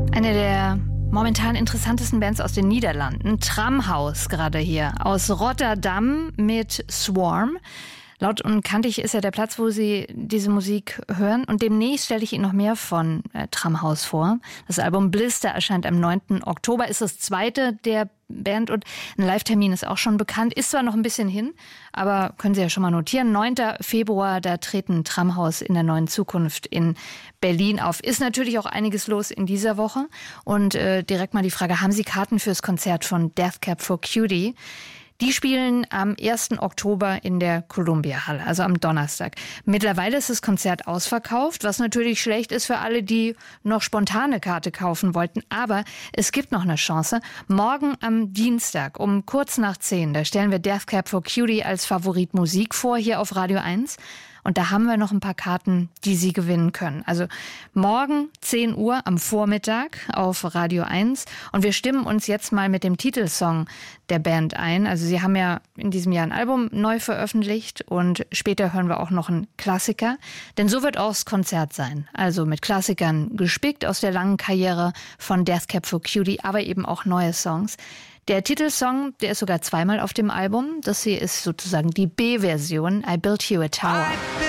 Eine der momentan interessantesten Bands aus den Niederlanden, Tramhaus gerade hier, aus Rotterdam mit Swarm. Laut und kantig ist ja der Platz, wo Sie diese Musik hören. Und demnächst stelle ich Ihnen noch mehr von Tramhaus vor. Das Album Blister erscheint am 9. Oktober, ist das zweite der Band und ein Live-Termin ist auch schon bekannt. Ist zwar noch ein bisschen hin, aber können Sie ja schon mal notieren. 9. Februar, da treten Tramhaus in der neuen Zukunft in Berlin auf. Ist natürlich auch einiges los in dieser Woche. Und direkt mal die Frage, haben Sie Karten fürs Konzert von Death Cab for Cutie? Die spielen am 1. Oktober in der Columbia-Halle, also am Donnerstag. Mittlerweile ist das Konzert ausverkauft, was natürlich schlecht ist für alle, die noch spontane Karte kaufen wollten. Aber es gibt noch eine Chance. Morgen am Dienstag um kurz nach 10, da stellen wir Death Cab for Cutie als Favorit Musik vor, hier auf Radio 1. Und da haben wir noch ein paar Karten, die Sie gewinnen können. Also morgen 10 Uhr am Vormittag auf Radio 1. Und wir stimmen uns jetzt mal mit dem Titelsong der Band ein. Also Sie haben ja in diesem Jahr ein Album neu veröffentlicht und später hören wir auch noch einen Klassiker. Denn so wird auch das Konzert sein. Also mit Klassikern gespickt aus der langen Karriere von Death Cab for Cutie, aber eben auch neue Songs. Der Titelsong, der ist sogar zweimal auf dem Album. Das hier ist sozusagen die B-Version, I Built You a Tower.